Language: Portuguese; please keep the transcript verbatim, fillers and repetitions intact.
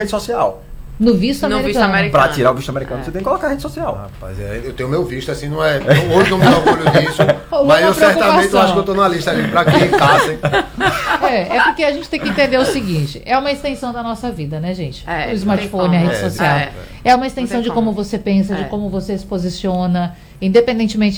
rede social. No visto No americano. visto americano. Pra tirar o visto americano, É. você tem que colocar a rede social. Rapaz, é, eu tenho meu visto, assim, não é. Hoje não me orgulho disso, Uma mas eu certamente eu preocupação. acho que eu tô na lista ali. Pra quem caça, hein? É, é porque a gente tem que entender o seguinte, é uma extensão da nossa vida, né, gente? É, o smartphone, a não tem rede como. social. É. É, uma extensão Não de tem como como. você pensa, de É. como você se posiciona, independentemente